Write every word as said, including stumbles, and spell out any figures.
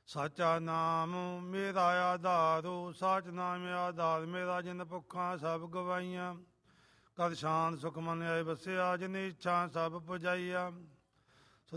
ਸਾਚਾ ਨਾਮ ਮੇਰਾ ਆਧਾਰੂ, ਸਾਚ ਨਾਮ ਆਧਾਰ ਮੇਰਾ, ਜਿਨ ਭੁੱਖਾਂ ਸਭ ਗਵਾਈਆਂ। ਕਦ ਸ਼ਾਂਤ ਸੁਖ ਮਨ ਆਏ ਵਸਿਆ, ਜਿਨ ਇੱਛਾ ਸਭ ਪੁਜਾਈਆ।